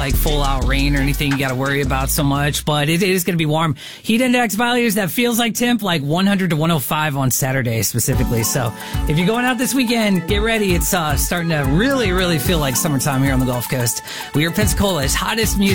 like full out rain or anything you got to worry about so much, but it is going to be warm. Heat index values that feels like temp, like 100 to 105 on Saturday specifically. So if you're going out this weekend, get ready. It's starting to really, really feel like summertime here on the Gulf Coast. We are Pensacola's hottest music.